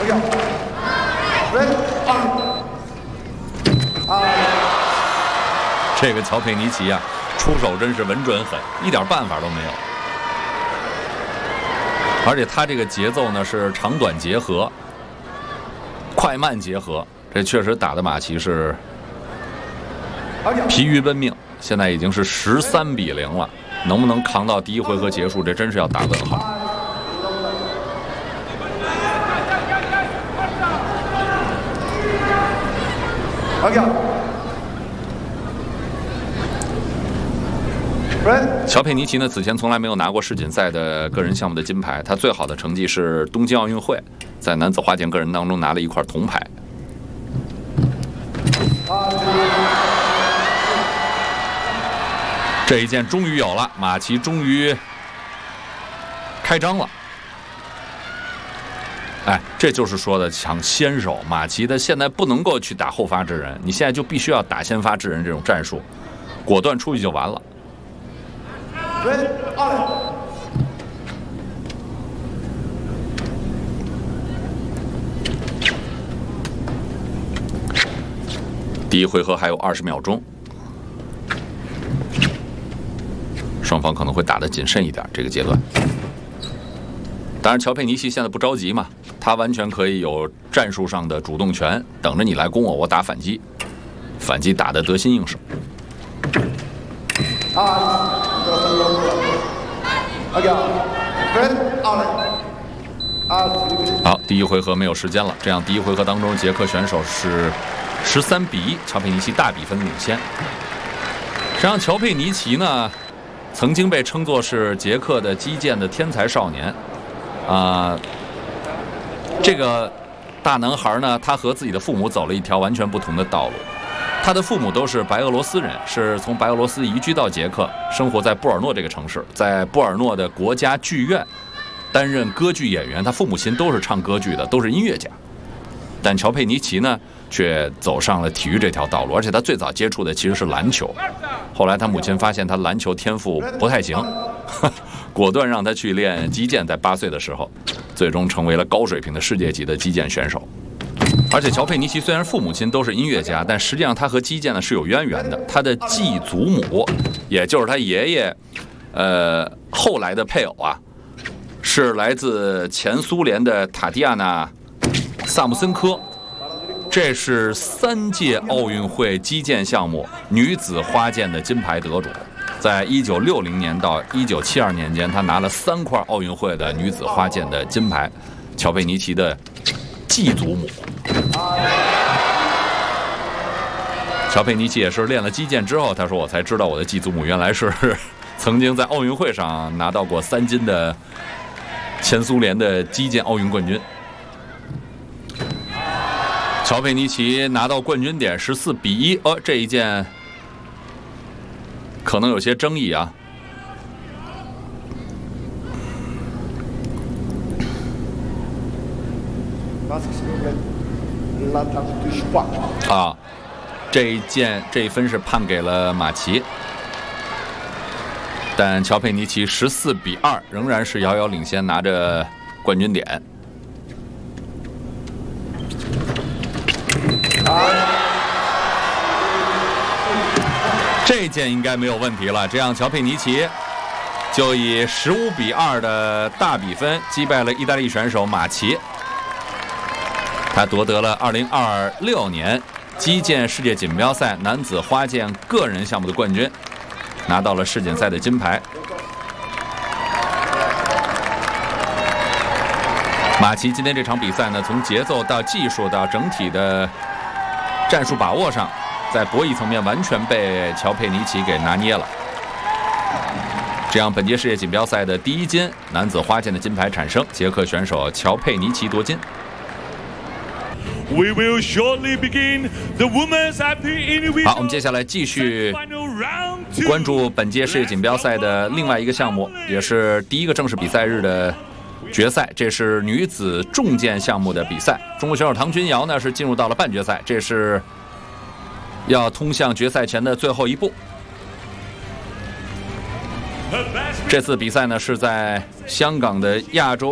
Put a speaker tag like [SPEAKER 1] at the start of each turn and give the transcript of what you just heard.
[SPEAKER 1] 这个乔佩尼奇啊，出手真是稳准狠，一点办法都没有。而且他这个节奏呢是长短结合，快慢结合，这确实打的马奇是疲于奔命。现在已经是13比0了，能不能扛到第一回合结束，这真是要打问号。乔佩尼奇呢，此前从来没有拿过世锦赛的个人项目的金牌，他最好的成绩是东京奥运会，在男子花剑个人当中拿了一块铜牌。这一剑终于有了，马奇终于开张了。哎，这就是说的抢先手。马奇的现在不能够去打后发制人，你现在就必须要打先发制人这种战术，果断出去就完了。第一回合还有20秒钟，双方可能会打得谨慎一点。这个阶段，当然乔佩尼奇现在不着急嘛，他完全可以有战术上的主动权，等着你来攻我，我打反击，反击打得得心应手。好，第一回合没有时间了，这样第一回合当中，捷克选手是13比1，乔佩尼奇大比分领先。实际上，乔佩尼奇呢，曾经被称作是捷克的击剑的天才少年，这个大男孩呢，他和自己的父母走了一条完全不同的道路。他的父母都是白俄罗斯人，是从白俄罗斯移居到捷克，生活在布尔诺这个城市，在布尔诺的国家剧院担任歌剧演员。他父母亲都是唱歌剧的，都是音乐家。但乔佩尼奇呢，却走上了体育这条道路，而且他最早接触的其实是篮球。后来他母亲发现他篮球天赋不太行，果断让他去练击剑，在8岁的时候，最终成为了高水平的世界级的击剑选手。而且乔佩尼奇虽然父母亲都是音乐家，但实际上他和击剑呢是有渊源的。他的继祖母，也就是他爷爷，后来的配偶啊，是来自前苏联的塔蒂亚娜·萨姆森科，这是3届奥运会击剑项目女子花剑的金牌得主。在1960年到1972年间，她拿了3块奥运会的女子花剑的金牌。乔佩尼奇的继祖母。乔佩尼奇也是练了击剑之后，他说：“我才知道我的继祖母原来是曾经在奥运会上拿到过3金的前苏联的击剑奥运冠军。”乔佩尼奇拿到冠军点14比1，这一剑可能有些争议啊。这一分是判给了马奇，但乔佩尼奇14比2仍然是遥遥领先，拿着冠军点。这一剑应该没有问题了，这样乔佩尼奇就以15比2的大比分击败了意大利选手马奇。他夺得了2026年击剑世界锦标赛男子花剑个人项目的冠军，拿到了世锦赛的金牌。马奇今天这场比赛呢，从节奏到技术到整体的战术把握上，在博弈层面完全被乔佩尼奇给拿捏了。这样，本届世界锦标赛的第1金男子花剑的金牌产生，捷克选手乔佩尼奇夺金。
[SPEAKER 2] We will shortly begin the women's individual.
[SPEAKER 1] 好，我们接下来继续关注本届世界锦标赛的另外一个项目，也是第一个正式比赛日的决赛。这是女子重剑项目的比赛，中国选手唐君瑶呢是进入到了半决赛，这是要通向决赛前的最后一步。这次比赛呢是在香港的亚洲